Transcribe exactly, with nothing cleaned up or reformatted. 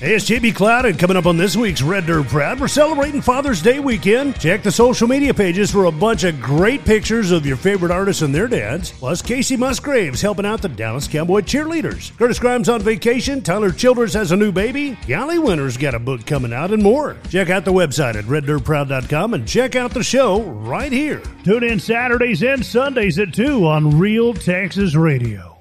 Hey, it's J B Cloud, and coming up on this week's Red Dirt Proud, we're celebrating Father's Day weekend. Check the social media pages for a bunch of great pictures of your favorite artists and their dads. Plus, Casey Musgraves helping out the Dallas Cowboy cheerleaders. Curtis Grimes on vacation. Tyler Childers has a new baby. Gally Winter's got a book coming out and more. Check out the website at red dirt proud dot com and check out the show right here. Tune in Saturdays and Sundays at two on Real Texas Radio.